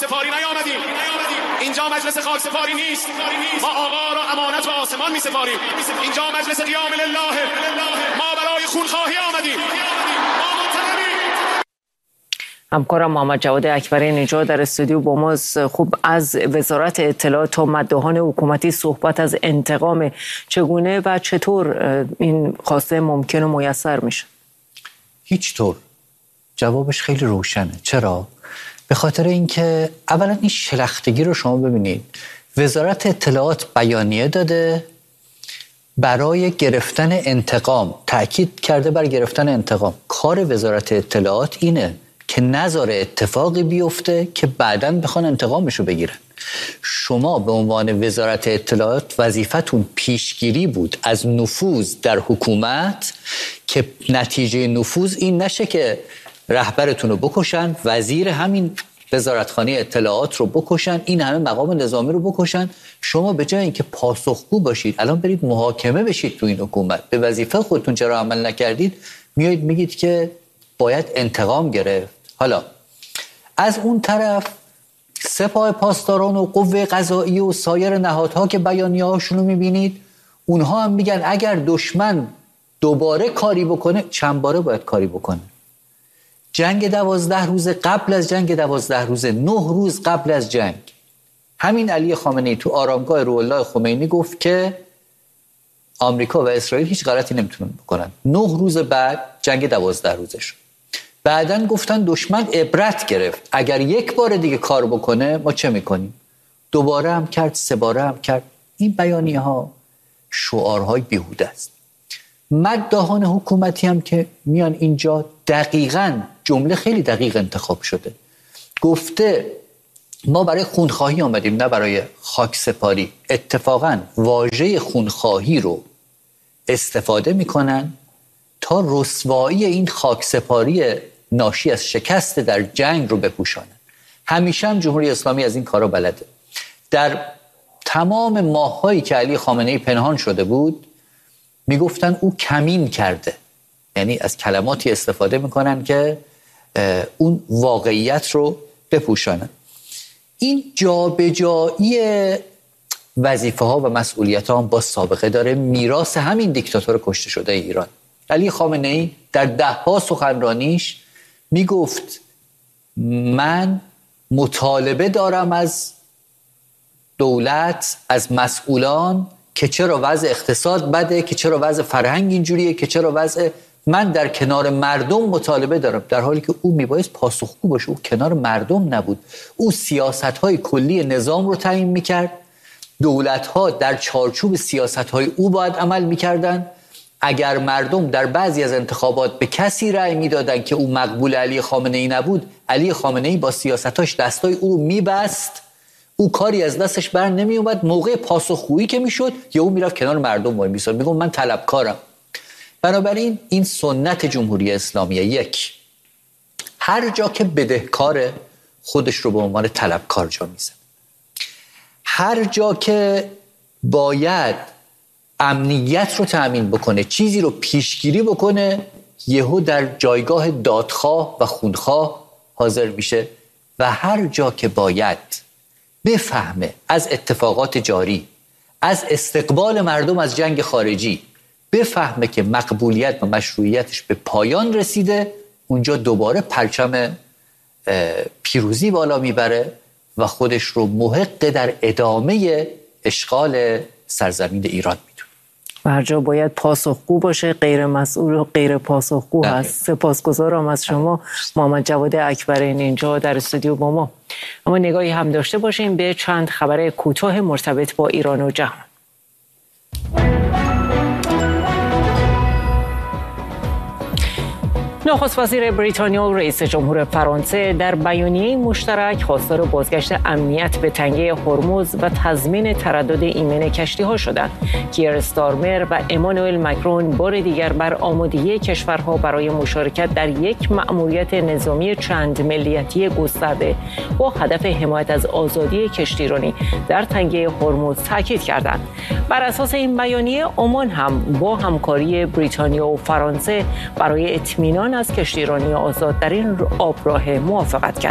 خاکسپاری نیامدیم. اینجا مجلس خاکسپاری نیست. ما آقا را امانت به آسمان می‌سپاریم. اینجا مجلس قیام لله. ما برای خونخواهی آمدیم. همکارم محمد جواد اکبری نژاد در استودیو با ماست. خوب، از وزارت اطلاعات تا مداحان حکومتی صحبت از انتقام، چگونه و چطور این خواسته ممکن و میسر میشه؟ هیچ طور. جوابش خیلی روشنه. چرا؟ به خاطر اینکه اولا این شلختگی رو شما ببینید. وزارت اطلاعات بیانیه داده برای گرفتن انتقام، تأکید کرده بر گرفتن انتقام. کار وزارت اطلاعات اینه که نذاره اتفاقی بیفته که بعداً بخوان انتقامشو بگیرن. شما به عنوان وزارت اطلاعات وظیفتون پیشگیری بود از نفوذ در حکومت که نتیجه نفوذ این نشه که رهبرتون رو بکشن، وزیر همین وزارتخانه اطلاعات رو بکشن، این همه مقام نظامی رو بکشن. شما به جای اینکه پاسخگو باشید الان برید محاکمه بشید تو این حکومت، به وظیفه خودتون چرا عمل نکردید، میایید میگید که باید انتقام گرفت. حالا از اون طرف سپاه پاسداران و قوه قضایی و سایر نهادها که بیانیه هاشون رو میبینید، اونها هم میگن اگر دشمن دوباره کاری بکنه، چند باره باید کاری بکنه. جنگ 12 روز قبل از جنگ 12 روز، 9 روز قبل از جنگ، همین علی خامنه‌ای تو آرامگاه روح الله خمینی گفت که آمریکا و اسرائیل هیچ غلطی نمیتونن بکنن. 9 روز بعد جنگ 12 روزش. بعدن گفتن دشمن عبرت گرفت، اگر یک بار دیگه کار بکنه ما چه میکنیم؟ دوباره هم کرد، 3 باره هم کرد. این بیانیه ها شعارهای بیهوده است. مداحان حکومتی هم که میان اینجا دقیقاً جمله خیلی دقیق انتخاب شده. گفته ما برای خونخواهی آمدیم نه برای خاکسپاری. اتفاقاً واژه خونخواهی رو استفاده میکنن تا رسوایی این خاکسپاری ناشی از شکست در جنگ رو بپوشانن. همیشه هم جمهوری اسلامی از این کارا بلده. در تمام ماهایی که علی خامنه‌ای پنهان شده بود میگفتن او کمین کرده، یعنی از کلماتی استفاده میکنن که اون واقعیت رو بپوشانن. این جابجایی وظیفه ها و مسئولیت ها هم با سابقه داره، میراث همین دیکتاتور کشته شده ایران. علی خامنه‌ای در 10 سخنرانیش میگفت من مطالبه دارم از دولت، از مسئولان که چرا وضع اقتصاد بده، که چرا وضع فرهنگ اینجوریه، که چرا وضع، من در کنار مردم مطالبه دارم. در حالی که او میبایست پاسخگو باشه. او کنار مردم نبود. او سیاست‌های کلی نظام رو تعیین میکرد. دولت‌ها در چارچوب سیاست‌های او باید عمل میکردن. اگر مردم در بعضی از انتخابات به کسی رأی میدادن که او مقبول علی خامنه‌ای نبود، علی خامنه‌ای با سیاستاش دستای او رو میبست. او کاری از دستش بر نمی اومد. موقع پاسخگویی که میشد یا او میرفت کنار مردم وای میساد، میگم من طلبکارم. بنابراین این سنت جمهوری اسلامیه. یک، هر جا که بدهکار خودش رو به عنوان طلبکار جا میزنه. هر جا که باید امنیت رو تأمین بکنه، چیزی رو پیشگیری بکنه، یهو در جایگاه دادخواه و خونخواه حاضر میشه. و هر جا که باید بفهمه از اتفاقات جاری، از استقبال مردم از جنگ خارجی، بفهمه که مقبولیت و مشروعیتش به پایان رسیده، اونجا دوباره پرچم پیروزی بالا میبره و خودش رو محق در ادامه اشغال سرزمین ایران میدونه. و هر جا باید پاسخگو باشه، غیر مسئول و غیر پاسخگو هست. سپاسگزارم از شما محمد جواد اکبری اینجا در استودیو با ما. اما نگاهی هم داشته باشیم به چند خبر کوتاه مرتبط با ایران و جهان. نخست وزیر بریتانیا و رئیس جمهور فرانسه در بیانیه مشترک خواستار بازگشت امنیت به تنگه هرمز و تضمین تردد ایمن کشتی‌ها شدند. کیر استارمر و امانوئل مکرون بار دیگر بر آمادگی کشورها برای مشارکت در یک مأموریت نظامی چند ملیتی گسترده با هدف حمایت از آزادی کشتیرانی در تنگه هرمز تاکید کردند. بر اساس این بیانیه، عمان هم با همکاری بریتانیا و فرانسه برای اطمینان از کشتیرانی آزاد در این آبراه موافقت کرد.